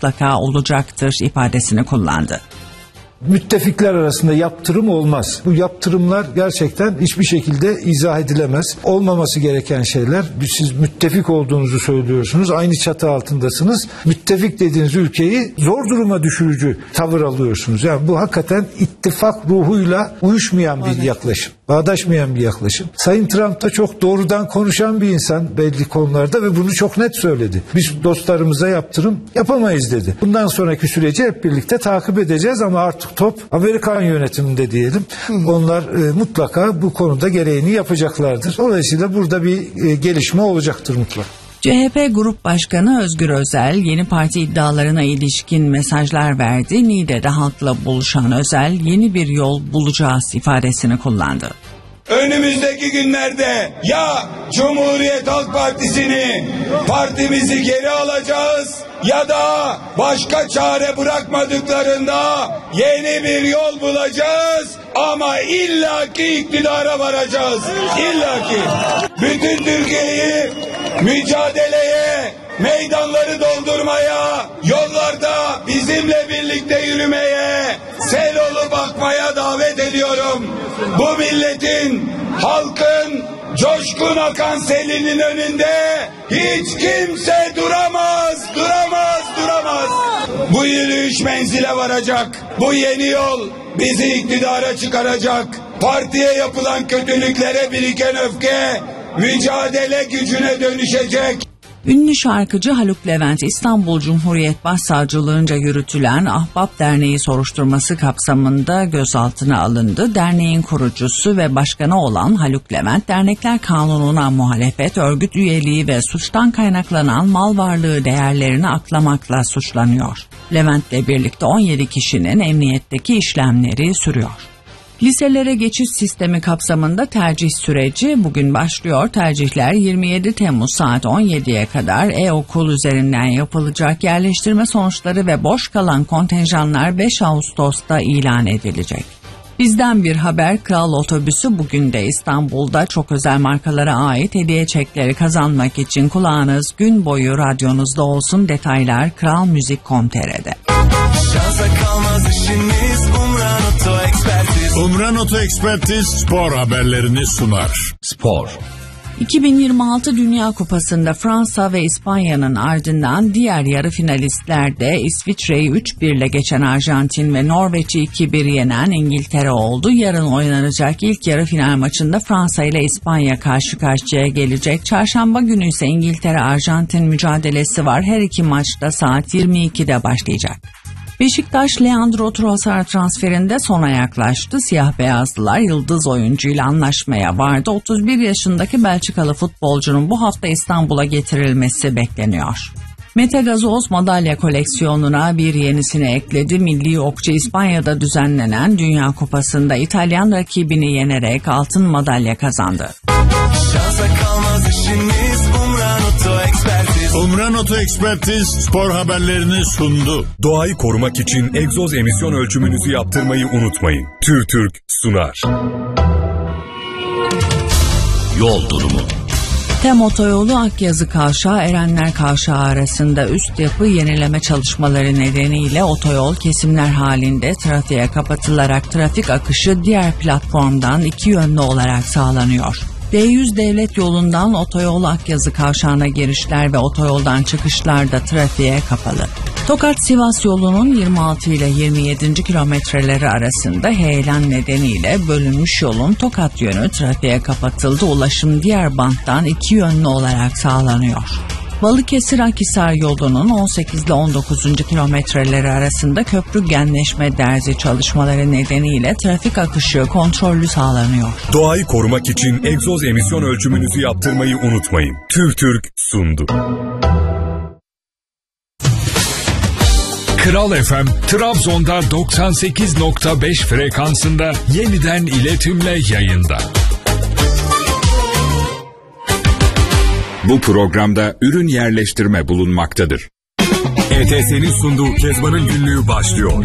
mutlaka olacaktır ifadesini kullandı. Müttefikler arasında yaptırım olmaz. Bu yaptırımlar gerçekten hiçbir şekilde izah edilemez. Olmaması gereken şeyler. Siz müttefik olduğunuzu söylüyorsunuz. Aynı çatı altındasınız. Müttefik dediğiniz ülkeyi zor duruma düşürücü tavır alıyorsunuz. Yani bu hakikaten ittifak ruhuyla uyuşmayan bir yaklaşım. Bağdaşmayan bir yaklaşım. Sayın Trump da çok doğrudan konuşan bir insan belli konularda ve bunu çok net söyledi. Biz dostlarımıza yaptırım yapamayız dedi. Bundan sonraki süreci hep birlikte takip edeceğiz ama artık top Amerikan yönetiminde diyelim. Onlar mutlaka bu konuda gereğini yapacaklardır. Dolayısıyla burada bir gelişme olacaktır mutlaka. CHP Grup Başkanı Özgür Özel yeni parti iddialarına ilişkin mesajlar verdi. Niğde'de halkla buluşan Özel yeni bir yol bulacağız ifadesini kullandı. Önümüzdeki günlerde ya Cumhuriyet Halk Partisi'ni, partimizi geri alacağız ya da başka çare bırakmadıklarında yeni bir yol bulacağız ama illaki iktidara varacağız. İllaki. Bütün Türkiye'yi mücadeleye, meydanları doldurmaya, yollarda bizimle birlikte yürümeye, sel olup akmaya davet ediyorum. Bu milletin, halkın coşkun akan selinin önünde hiç kimse duramaz. Bu yürüyüş menzile varacak. Bu yeni yol bizi iktidara çıkaracak. Partiye yapılan kötülüklere biriken öfke mücadele gücüne dönüşecek. Ünlü şarkıcı Haluk Levent İstanbul Cumhuriyet Başsavcılığınca yürütülen Ahbap Derneği soruşturması kapsamında gözaltına alındı. Derneğin kurucusu ve başkanı olan Haluk Levent, dernekler kanununa muhalefet, örgüt üyeliği ve suçtan kaynaklanan mal varlığı değerlerini aklamakla suçlanıyor. Levent'le birlikte 17 kişinin emniyetteki işlemleri sürüyor. Liselere geçiş sistemi kapsamında tercih süreci bugün başlıyor. Tercihler 27 Temmuz saat 17'ye kadar e-okul üzerinden yapılacak. Yerleştirme sonuçları ve boş kalan kontenjanlar 5 Ağustos'ta ilan edilecek. Bizden bir haber, Kral Otobüsü bugün de İstanbul'da çok özel markalara ait hediye çekleri kazanmak için kulağınız gün boyu radyonuzda olsun. Detaylar kralmuzik.com.tr'de. Şansa kalmaz işiniz, Umran Oto Ekspertiz. Umran Oto Ekspertiz spor haberlerini sunar. Spor. 2026 Dünya Kupası'nda Fransa ve İspanya'nın ardından diğer yarı finalistlerde İsviçre'yi 3-1 ile geçen Arjantin ve Norveç'i 2-1 yenen İngiltere oldu. Yarın oynanacak ilk yarı final maçında Fransa ile İspanya karşı karşıya gelecek. Çarşamba günü ise İngiltere-Arjantin mücadelesi var. Her iki maçta saat 22'de başlayacak. Beşiktaş, Leandro Trossard transferinde sona yaklaştı. Siyah-beyazlılar yıldız oyuncuyla anlaşmaya vardı. 31 yaşındaki Belçikalı futbolcunun bu hafta İstanbul'a getirilmesi bekleniyor. Mete Gazoz madalya koleksiyonuna bir yenisini ekledi. Milli okçu İspanya'da düzenlenen Dünya Kupası'nda İtalyan rakibini yenerek altın madalya kazandı. Şansa kalmaz işiniz, Umran Oto Ekspertiz. Umran Oto Ekspertiz spor haberlerini sundu. Doğayı korumak için egzoz emisyon ölçümünüzü yaptırmayı unutmayın. TÜRTÜRK sunar. Yol durumu. TEM Otoyolu Akyazı Kavşağı Erenler Kavşağı arasında üst yapı yenileme çalışmaları nedeniyle otoyol kesimler halinde trafiğe kapatılarak trafik akışı diğer platformdan iki yönlü olarak sağlanıyor. D100 devlet yolundan otoyol Akyazı Kavşağı'na girişler ve otoyoldan çıkışlar da trafiğe kapalı. Tokat-Sivas yolunun 26 ile 27. kilometreleri arasında heyelan nedeniyle bölünmüş yolun Tokat yönü trafiğe kapatıldı. Ulaşım diğer banttan iki yönlü olarak sağlanıyor. Balıkesir-Akhisar yolunun 18 ile 19. kilometreleri arasında köprü genleşme derzi çalışmaları nedeniyle trafik akışı kontrollü sağlanıyor. Doğayı korumak için egzoz emisyon ölçümünüzü yaptırmayı unutmayın. TÜRTÜRK sundu. Kral FM, Trabzon'da 98.5 frekansında yeniden iletimle yayında. Bu programda ürün yerleştirme bulunmaktadır. ETS'nin sunduğu Kezban'ın günlüğü başlıyor.